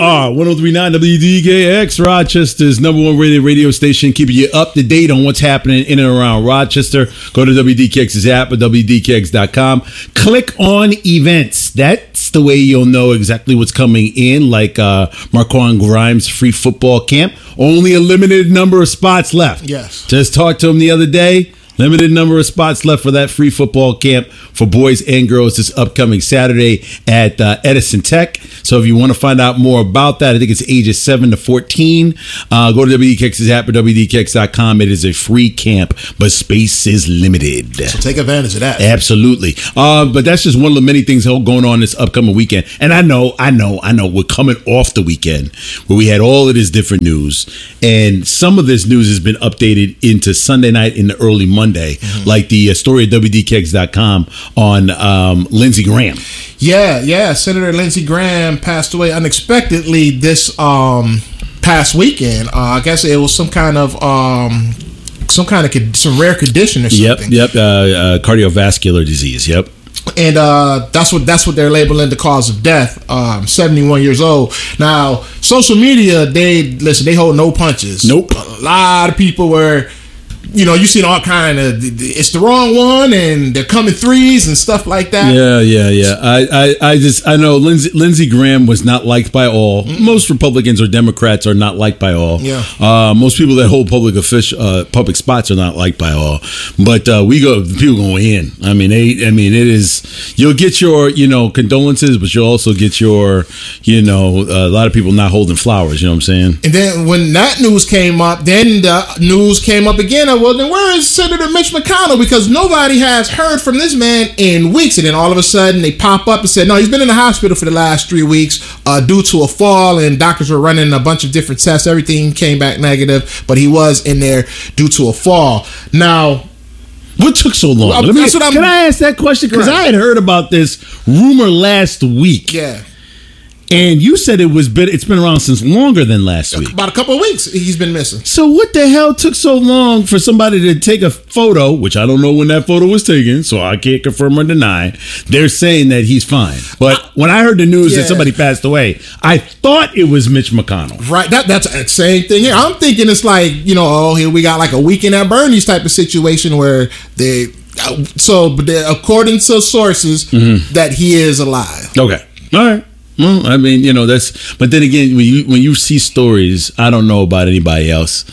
are 103.9 WDKX, Rochester's number one rated radio station, keeping you up to date on what's happening in and around Rochester. Go to WDKX's app at WDKX.com. Click on events. That's the way you'll know exactly what's coming in, like Marquand Grimes' free football camp. Only a limited number of spots left. Yes. Just talked to him the other day. Limited number of spots left for that free football camp for boys and girls this upcoming Saturday at Edison Tech. So if you want to find out more about that, I think it's ages 7 to 14. Go to WDKX's app or WDKX.com. It is a free camp, but space is limited. So take advantage of that. Absolutely. But that's just one of the many things going on this upcoming weekend. And I know. We're coming off the weekend where we had all of this different news. And some of this news has been updated into Sunday night in the early Monday, like the story at WDKX.com on Lindsey Graham. Yeah. Senator Lindsey Graham passed away unexpectedly this past weekend. I guess it was some rare condition or something. Yep. Cardiovascular disease. Yep. And that's what they're labeling the cause of death. 71 years old. Now, social media, they hold no punches. Nope. A lot of people were, you seen all kind of, it's the wrong one, and they're coming threes and stuff like that. Yeah. I know Lindsey Graham was not liked by all. Mm-hmm. Most Republicans or Democrats are not liked by all. Yeah. Most people that hold public spots are not liked by all. But people going in. I mean, it is. You'll get your condolences, but you'll also get your a lot of people not holding flowers. You know what I'm saying? And then when that news came up, then the news came up again. Well, then where is Senator Mitch McConnell? Because nobody has heard from this man in weeks. And then all of a sudden they pop up and said, no, he's been in the hospital for the last 3 weeks due to a fall, and doctors were running a bunch of different tests. Everything came back negative, but he was in there due to a fall. Now, what took so long? Can I ask that question? Because I had heard about this rumor last week. Yeah. And you said it's been around since longer than last week. About a couple of weeks he's been missing. So what the hell took so long for somebody to take a photo, which I don't know when that photo was taken, so I can't confirm or deny. They're saying that he's fine. But when I heard the news that somebody passed away, I thought it was Mitch McConnell. Right. That's the same thing here. I'm thinking it's like, here we got like a Weekend at Bernie's type of situation where according to sources, that he is alive. Okay. All right. Well, I mean, but then again, when you see stories, I don't know about anybody else.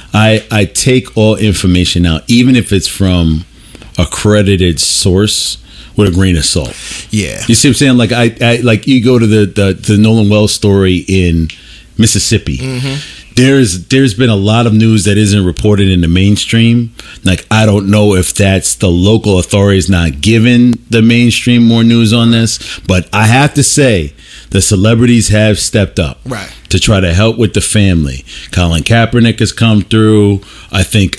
I take all information out, even if it's from a credited source, with a grain of salt. Yeah. You see what I'm saying? Like I like you go to the Nolan Wells story in Mississippi. Mm-hmm. There's been a lot of news that isn't reported in the mainstream. Like, I don't know if that's the local authorities not giving the mainstream more news on this, but I have to say the celebrities have stepped up to try to help with the family. Colin Kaepernick has come through. I think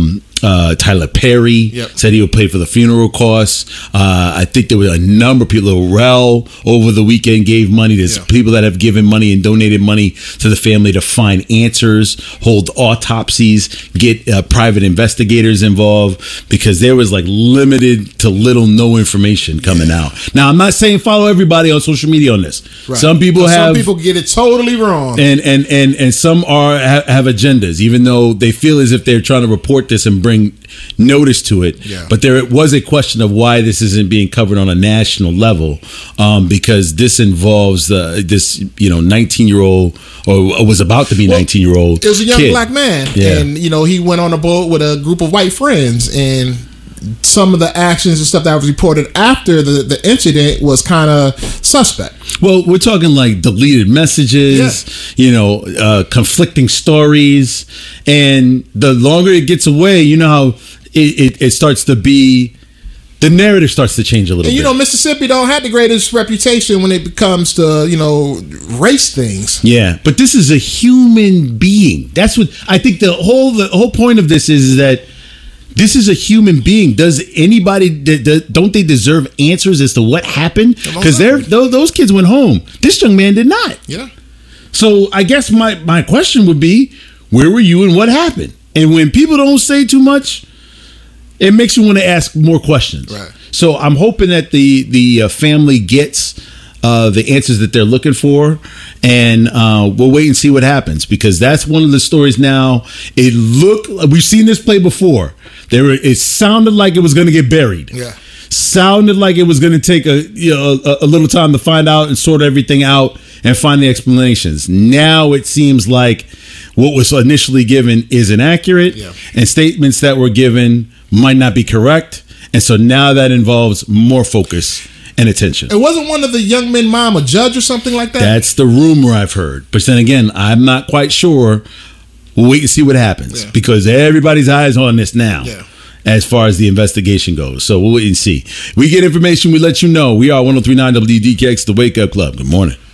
Tyler Perry said he would pay for the funeral costs. I think there were a number of people. Rel over the weekend gave money. There's people that have given money and donated money to the family to find answers, hold autopsies, get private investigators involved, because there was like limited to little no information coming out. Now, I'm not saying follow everybody on social media on this. Right. Some people get it totally wrong, and some have agendas, even though they feel as if they're trying to report this and bring notice to it. But there was a question of why this isn't being covered on a national level, because this involves this 19-year-old, or was about to be 19-year-old. It was a young kid. Black man, and he went on a boat with a group of white friends, and some of the actions and stuff that was reported after the incident was kind of suspect. Well, we're talking like deleted messages, conflicting stories, and the longer it gets away, you know how it starts to be, the narrative starts to change a little bit. Mississippi don't have the greatest reputation when it comes to, race things. Yeah, but this is a human being. That's what I think the whole point of this is that this is a human being. Does anybody, don't they deserve answers as to what happened? Because those kids went home. This young man did not. Yeah. So I guess my question would be, where were you and what happened? And when people don't say too much, it makes you want to ask more questions. Right. So I'm hoping that the family gets the answers that they're looking for, and we'll wait and see what happens, because that's one of the stories now. We've seen this play before. It sounded like it was going to get buried. Yeah. Sounded like it was going to take a little time to find out and sort everything out and find the explanations. Now it seems like what was initially given is inaccurate, and statements that were given might not be correct. And so now that involves more focus and attention. It wasn't one of the young men mom a judge or something like that? That's the rumor I've heard. But then again, I'm not quite sure. We'll wait and see what happens, because everybody's eyes on this now. As far as the investigation goes. So we'll wait and see. We get information, we let you know. We are 103.9 WDKX, the Wake Up Club. Good morning.